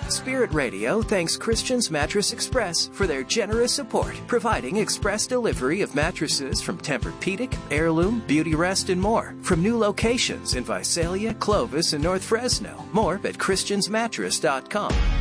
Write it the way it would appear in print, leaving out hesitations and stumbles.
Spirit Radio thanks Christian's Mattress Express for their generous support, providing express delivery of mattresses from Tempur-Pedic, Heirloom, Beauty Rest, and more. From new locations in Visalia, Clovis, and North Fresno. More at ChristiansMattress.com.